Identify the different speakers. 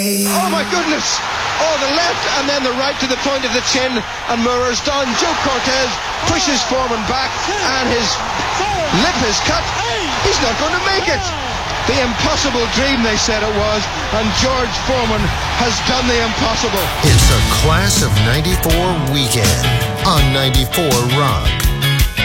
Speaker 1: Oh my goodness! Oh, the left and then the right to the point of the chin, and Moore's done. Joe Cortez pushes Foreman back, and his lip is cut. He's not going to make it. The impossible dream, they said it was, and George Foreman has done the impossible.
Speaker 2: It's a Class of '94 weekend on 94 Rock.